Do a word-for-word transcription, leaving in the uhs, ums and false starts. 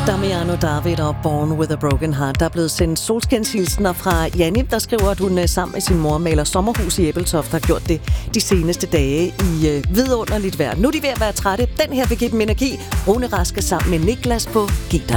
Damiano David og Born with a Broken Heart. Der er blevet sendt solskinshilsener fra Janni, der skriver, at hun sammen med sin mor maler sommerhus i Ebeltoft, har gjort det de seneste dage i øh, vidunderligt vejr. Nu er de ved at være trætte. Den her vil give dem energi. Rune Rask er sammen med Niklas på G-dreng.